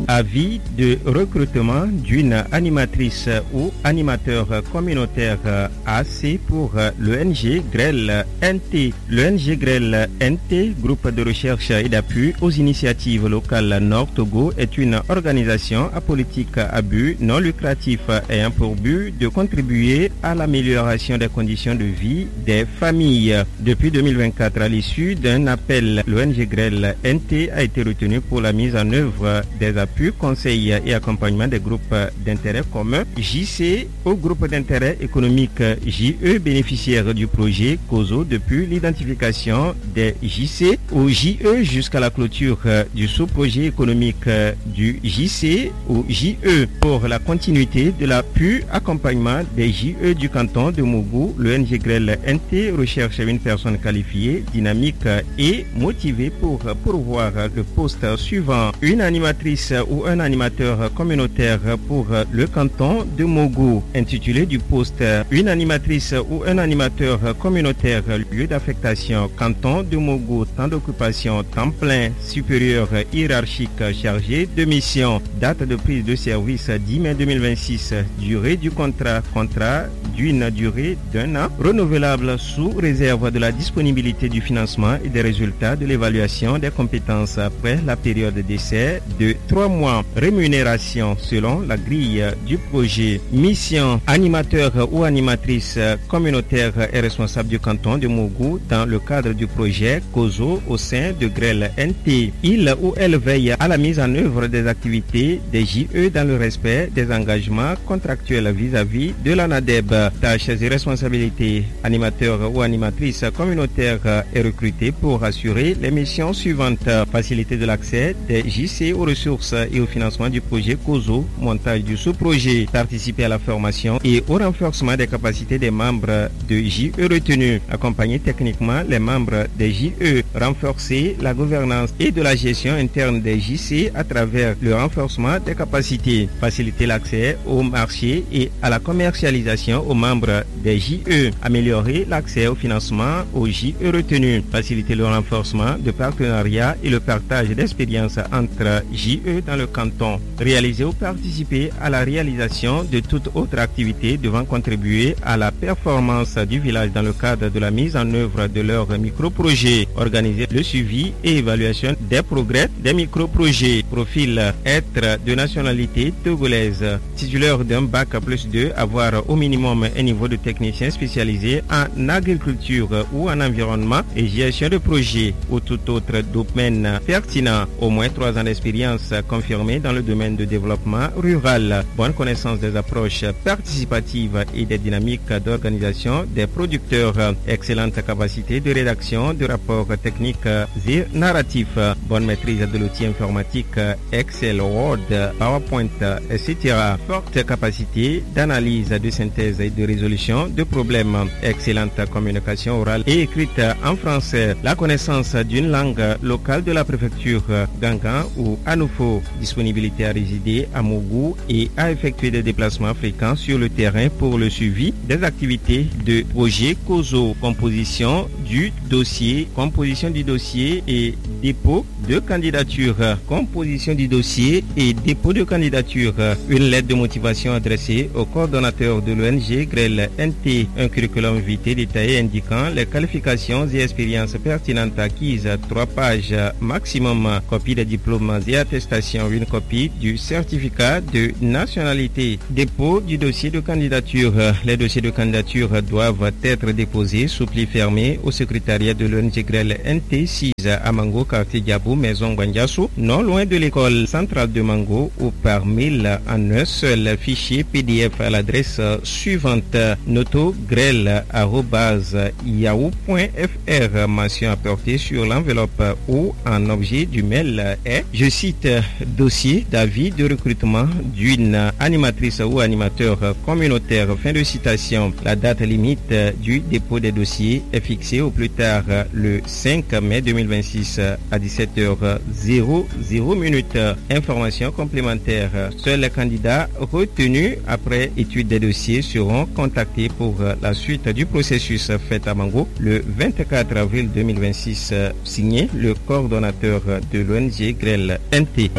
Avis de recrutement d'une animatrice ou animateur communautaire AC pour l'ONG GREL NT. L'ONG GREL NT, groupe de recherche et d'appui aux initiatives locales Nord Togo, est une organisation apolitique à but non lucratif ayant pour but de contribuer à l'amélioration des conditions de vie des familles. Depuis 2024, à l'issue d'un appel, l'ONG GREL NT a été retenu pour la mise en œuvre des appuis, conseils et accompagnement des groupes d'intérêt commun JC au groupe d'intérêt économique JE, bénéficiaire du projet COSO depuis l'identification des JC au JE jusqu'à la clôture du sous-projet économique du JC au JE. Pour la continuité de l'appui accompagnement des JE du canton de Mougou, l'ONG GREL NT recherche une personne qualifiée, dynamique et motivée pour pourvoir le poste suivant: une animatrice ou un animateur communautaire pour le canton de Mougou. Intitulé du poste: une animatrice ou un animateur communautaire, lieu d'affectation canton de Mougou, temps d'occupation temps plein, supérieur hiérarchique chargé de mission, date de prise de service 10 mai 2026, durée du contrat d'une durée d'un an, renouvelable sous réserve de la disponibilité du financement et des résultats de l'évaluation des compétences après la période d'essai de 3 mois. Rémunération selon la grille du projet. Mission: animateur ou animatrice communautaire et responsable du canton de Mougou dans le cadre du projet COSO au sein de GREL NT. Il ou elle veille à la mise en œuvre des activités des JE dans le respect des engagements contractuels vis-à-vis de l'ANADEB. Tâches et responsabilités: animateur ou animatrice communautaire est recruté pour assurer les missions suivantes: faciliter de l'accès des JC aux ressources et au financement du projet COSO, montage du sous-projet, participer à la formation et au renforcement des capacités des membres de JE retenus, accompagner techniquement les membres des JE, renforcer la gouvernance et de la gestion interne des JC à travers le renforcement des capacités, faciliter l'accès au marché et à la commercialisation aux membres des JE, améliorer l'accès au financement aux JE retenus, faciliter le renforcement de partenariats et le partage d'expériences entre JE dans le canton, réaliser ou participer à la réalisation de toute autre activité devant contribuer à la performance du village dans le cadre de la mise en œuvre de leurs micro-projets, organiser le suivi et évaluation des progrès des micro-projets. Profil: être de nationalité togolaise, titulaire d'un bac +2, avoir au minimum un niveau de technicien spécialisé en agriculture ou en environnement et gestion de projet ou tout autre domaine pertinent, au moins 3 ans d'expérience confirmée dans le domaine de développement rural, bonne connaissance des approches participatives et des dynamiques d'organisation des producteurs, excellente capacité de rédaction de rapports techniques et narratifs, bonne maîtrise de l'outil informatique Excel, Word, PowerPoint, etc., forte capacité d'analyse, de synthèse et de résolution de problèmes, excellente communication orale et écrite en français, la connaissance d'une langue locale de la préfecture Gangan ou Anoufo, disponibilité à résider à Mougou et à effectuer des déplacements fréquents sur le terrain pour le suivi des activités de projet COSO, composition du dossier et dépôt de candidature, une lettre de motivation adressée au coordonnateur de l'ONG GREL NT, un curriculum vitae détaillé indiquant les qualifications et expériences pertinentes acquises, 3 pages maximum, copie des diplômes et attestations, une copie du certificat de nationalité, dépôt du dossier de candidature. Les dossiers de candidature doivent être déposés sous pli fermé au secrétariat de l'ONG GREL NT 6 à Mango, quartier Diabou, maison Gwandiassou, non loin de l'école centrale de Mango, ou par mail en un seul fichier PDF à l'adresse suivante: notogrel@yahoo.fr. Mention apportée sur l'enveloppe ou en objet du mail est, je cite, dossier d'avis de recrutement d'une animatrice ou animateur communautaire. Fin de citation. La date limite du dépôt des dossiers est fixée au plus tard le 5 mai 2026 à 17h00. Information complémentaire: seuls les candidats retenus après étude des dossiers seront contactés pour la suite du processus. Fait à Mango le 24 avril 2026. Signé le coordonnateur de l'ONG GREL NT.